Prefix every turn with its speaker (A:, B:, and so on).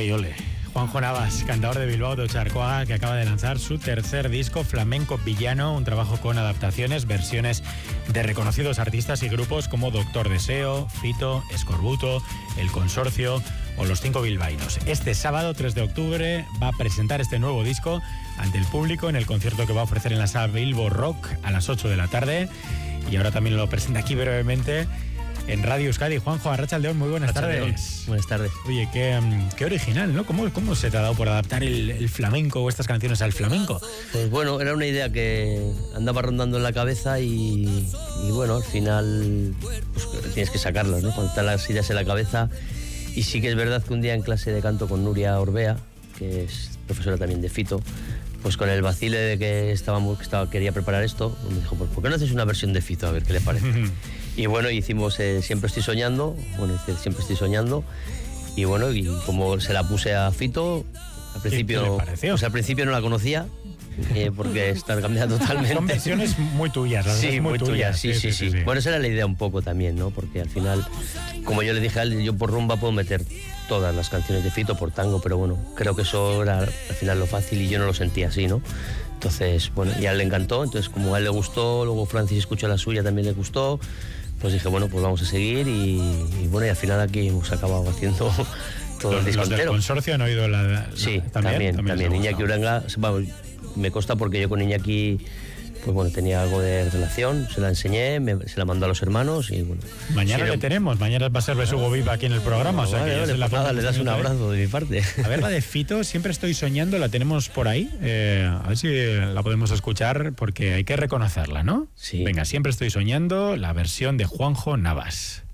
A: Ole y ole. Juanjo Navas, cantador de Bilbao de Ocharcoaga, que acaba de lanzar su tercer disco, Flamenco Villano, un trabajo con adaptaciones, versiones de reconocidos artistas y grupos como Doctor Deseo, Fito, Escorbuto, El Consorcio o Los Cinco Bilbaínos. Este sábado, 3 de octubre, va a presentar este nuevo disco ante el público en el concierto que va a ofrecer en la sala Bilbo Rock a las 8 de la tarde. Y ahora también lo presenta aquí brevemente en Radio Euskadi. Juanjo, Arratsaldeon, muy buenas tardes.
B: Buenas tardes.
A: Oye, qué original, ¿no? ¿Cómo se te ha dado por adaptar el flamenco o estas canciones al flamenco?
B: Pues bueno, era una idea que andaba rondando en la cabeza y bueno, al final pues, tienes que sacarlas, ¿no? Cuando están las ideas en la cabeza. Y sí que es verdad que un día en clase de canto con Nuria Orbea, que es profesora también de Fito, pues con el vacile de que quería preparar esto, me dijo, pues, ¿por qué no haces una versión de Fito? A ver qué le parece. Y bueno, hicimos Siempre estoy soñando, Siempre estoy soñando, y bueno, y como se la puse a Fito, al principio, pues al principio no la conocía, porque está cambiando totalmente.
A: Son versiones muy tuyas, las
B: sí, muy tuyas, sí. Bueno, esa era la idea un poco también, ¿no? Porque al final, como yo le dije a él, yo por rumba puedo meter todas las canciones de Fito, por tango, pero bueno, creo que eso era al final lo fácil y yo no lo sentía así, ¿no? Entonces, bueno, y a él le encantó, entonces como a él le gustó, luego Francis escuchó la suya, también le gustó, pues dije, bueno, pues vamos a seguir y bueno, y al final aquí hemos acabado haciendo todo el disco entero.
A: ¿Los del Consorcio han oído la
B: sí, también. Iñaki Uranga, vamos, me consta porque yo con Iñaki, pues bueno, tenía algo de relación, se la enseñé, se la mandó a los hermanos y bueno.
A: Mañana le tenemos, mañana va a ser Besugo Viva aquí en el programa.
B: No, o sea, vale, que nada, le das un abrazo de mi parte.
A: A ver, la de Fito, Siempre estoy soñando, la tenemos por ahí. A ver si la podemos escuchar porque hay que reconocerla, ¿no?
B: Sí.
A: Venga, Siempre estoy soñando, la versión de Juanjo Navas.